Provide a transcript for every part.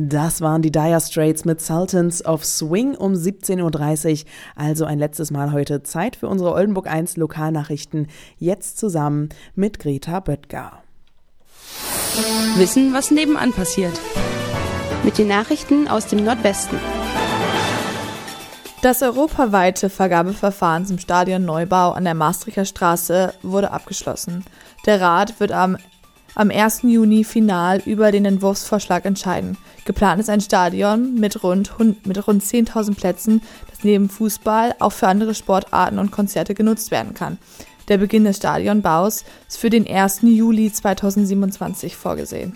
Das waren die Dire Straits mit Sultans of Swing um 17.30 Uhr. Also ein letztes Mal heute Zeit für unsere Oldenburg 1 Lokalnachrichten. Jetzt zusammen mit Greta Böttger. Wissen, was nebenan passiert. Mit den Nachrichten aus dem Nordwesten. Das europaweite Vergabeverfahren zum Stadionneubau an der Maastrichter Straße wurde abgeschlossen. Der Rat wird am 1. Juni final über den Entwurfsvorschlag entscheiden. Geplant ist ein Stadion mit rund 10.000 Plätzen, das neben Fußball auch für andere Sportarten und Konzerte genutzt werden kann. Der Beginn des Stadionbaus ist für den 1. Juli 2027 vorgesehen.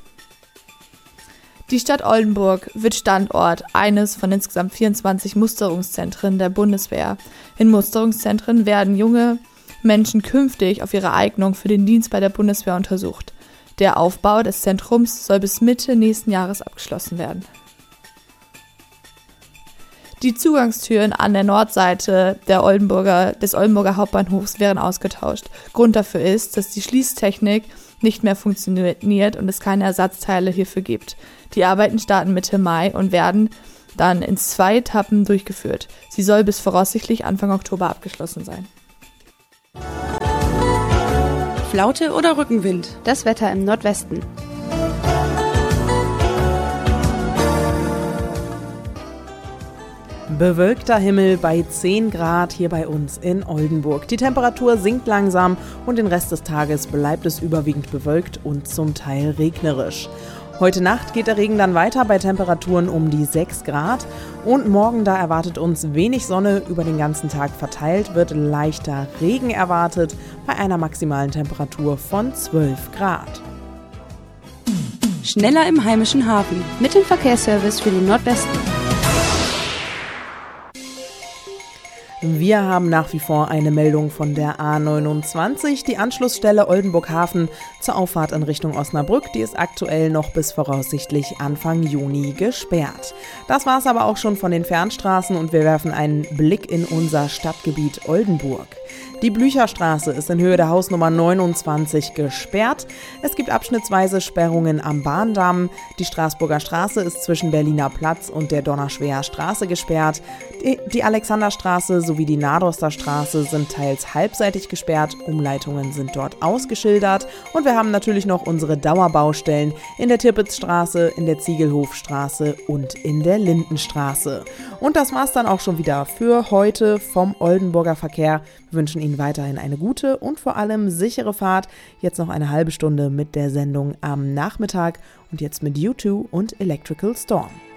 Die Stadt Oldenburg wird Standort eines von insgesamt 24 Musterungszentren der Bundeswehr. In Musterungszentren werden junge Menschen künftig auf ihre Eignung für den Dienst bei der Bundeswehr untersucht. Der Aufbau des Zentrums soll bis Mitte nächsten Jahres abgeschlossen werden. Die Zugangstüren an der Nordseite des Oldenburger Hauptbahnhofs wären ausgetauscht. Grund dafür ist, dass die Schließtechnik nicht mehr funktioniert und es keine Ersatzteile hierfür gibt. Die Arbeiten starten Mitte Mai und werden dann in 2 Etappen durchgeführt. Sie soll bis voraussichtlich Anfang Oktober abgeschlossen sein. Flaute oder Rückenwind? Das Wetter im Nordwesten. Bewölkter Himmel bei 10 Grad hier bei uns in Oldenburg. Die Temperatur sinkt langsam und den Rest des Tages bleibt es überwiegend bewölkt und zum Teil regnerisch. Heute Nacht geht der Regen dann weiter bei Temperaturen um die 6 Grad und morgen da erwartet uns wenig Sonne über den ganzen Tag verteilt, wird leichter Regen erwartet bei einer maximalen Temperatur von 12 Grad. Schneller im heimischen Hafen. Mit dem Verkehrsservice für den Nordwesten. Wir haben nach wie vor eine Meldung von der A29, die Anschlussstelle Oldenburg Hafen zur Auffahrt in Richtung Osnabrück. Die ist aktuell noch bis voraussichtlich Anfang Juni gesperrt. Das war's aber auch schon von den Fernstraßen und wir werfen einen Blick in unser Stadtgebiet Oldenburg. Die Blücherstraße ist in Höhe der Hausnummer 29 gesperrt. Es gibt abschnittsweise Sperrungen am Bahndamm. Die Straßburger Straße ist zwischen Berliner Platz und der Donnerschweher Straße gesperrt. Die Alexanderstraße sowie die Nadroster Straße sind teils halbseitig gesperrt. Umleitungen sind dort ausgeschildert. Und wir haben natürlich noch unsere Dauerbaustellen in der Tirpitzstraße, in der Ziegelhofstraße und in der Lindenstraße. Und das war's dann auch schon wieder für heute vom Oldenburger Verkehr. Wir wünschen Ihnen weiterhin eine gute und vor allem sichere Fahrt. Jetzt noch eine halbe Stunde mit der Sendung am Nachmittag und jetzt mit U2 und Electrical Storm.